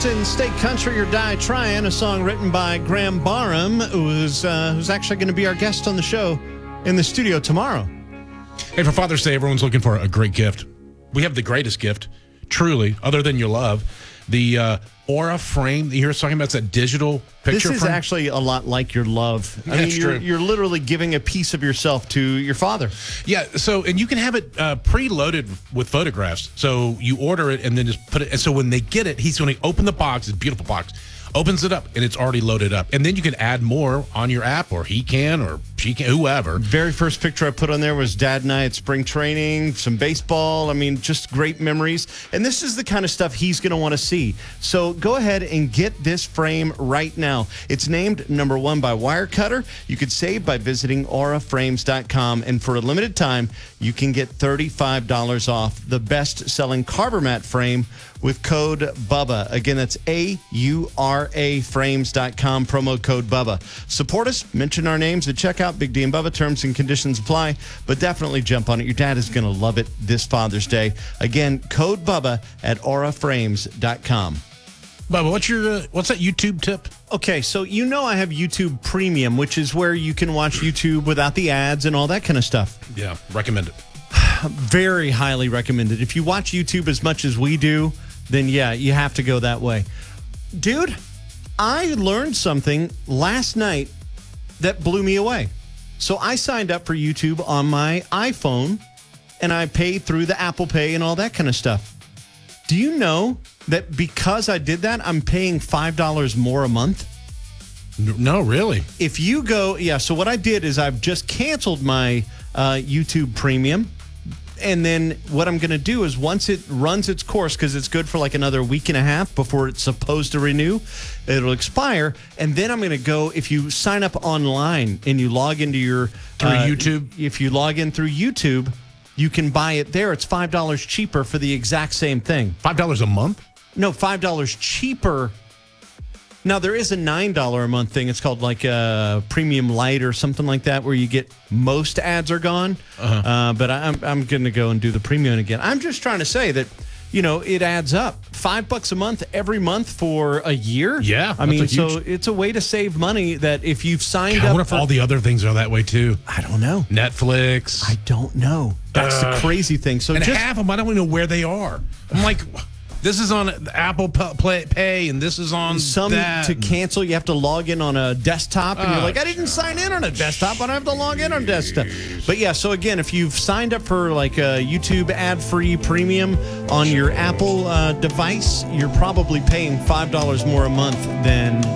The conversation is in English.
In State Country or Die Tryin', a song written by Graham Barham, who's actually going to be our guest on the show in the studio tomorrow. Hey, for Father's Day, everyone's looking for a great gift. We have the greatest gift, truly, other than your love. The Aura frame that you hear us talking about, it's that digital picture frame. This is actually a lot like your love. I mean, you're literally giving a piece of yourself to your father. Yeah, so, and you can have it preloaded with photographs. So you order it and then just put it. And so when they get it, he's going to open the box, it's a beautiful box, opens it up, and it's already loaded up. And then you can add more on your app, or he can, or she can, whoever. Very first picture I put on there was Dad and I at spring training, some baseball. I mean, just great memories. And this is the kind of stuff he's going to want to see. So go ahead and get this frame right now. It's named #1 by Wirecutter. You could save by visiting auraframes.com. And for a limited time, you can get $35 off the best-selling Carbomat frame with code BUBBA. Again, that's AURAFrames.com, promo code BUBBA. Support us, mention our names at checkout. Big D and Bubba, terms and conditions apply, but definitely jump on it. Your dad is going to love it this Father's Day. Again, code BUBBA at auraframes.com. Bubba, what's that YouTube tip? Okay, so you know I have YouTube Premium, which is where you can watch YouTube without the ads and all that kind of stuff. Yeah, recommend it. Very highly recommended. If you watch YouTube as much as we do, then yeah, you have to go that way. Dude, I learned something last night that blew me away. So I signed up for YouTube on my iPhone, and I pay through the Apple Pay and all that kind of stuff. Do you know that because I did that, I'm paying $5 more a month? No, really? If you go, yeah, so what I did is I've just canceled my YouTube Premium. And then what I'm going to do is once it runs its course, because it's good for like another week and a half before it's supposed to renew, it'll expire. And then I'm going to go, if you sign up online and you log into your... Through YouTube? If you log in through YouTube, you can buy it there. It's $5 cheaper for the exact same thing. $5 a month? No, $5 cheaper. Now, there is a $9 a month thing. It's called like a Premium Light or something like that, where you get most ads are gone. But I'm going to go and do the Premium again. I'm just trying to say that, you know, it adds up. $5 a month every month for a year. Yeah. I mean, so it's a way to save money that if you've signed up. I wonder if all the other things are that way too. I don't know. Netflix. I don't know. That's the crazy thing. So and just half of them, I don't even know where they are. I'm like... This is on Apple Pay, and this is on some that. To cancel, you have to log in on a desktop, and you're like, I didn't sign in on a desktop, I don't have to log in on desktop. But yeah, so again, if you've signed up for like a YouTube ad-free premium on your Apple device, you're probably paying $5 more a month than